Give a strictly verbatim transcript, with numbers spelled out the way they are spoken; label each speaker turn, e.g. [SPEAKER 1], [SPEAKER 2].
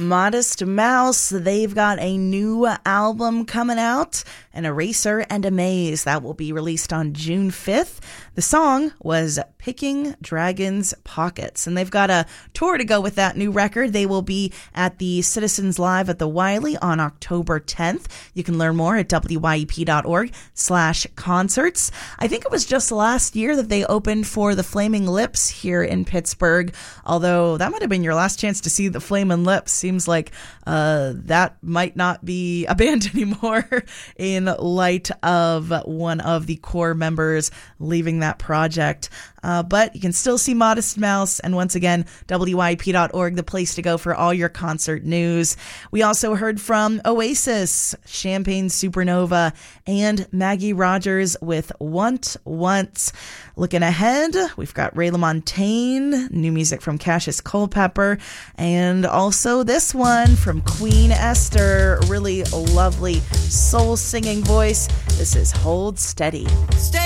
[SPEAKER 1] Modest Mouse, they've got a new album coming out, An Eraser and a Maze. That will be released on June fifth. The song was Picking Dragons' Pockets, and they've got a tour to go with that new record. They will be at the Citizens Live at the Wiley on October tenth. You can learn more at W Y E P dot org slash concerts. I think it was just last year that they opened for the Flaming Lips here in Pittsburgh, although that might have been your last chance to see the Flaming Lips. Seems like uh, that might not be a band anymore in light of one of the core members leaving that project. Uh, but you can still see Modest Mouse, and once again, W Y E P dot org, the place to go for all your concert news. We also heard from Oasis, Champagne Supernova, and Maggie Rogers with Want Once. Looking ahead, we've got Ray LaMontagne, new music from Cassius Culpepper, and also this one from Queen Esther, really lovely soul singing voice. This is Hold Steady.
[SPEAKER 2] Stay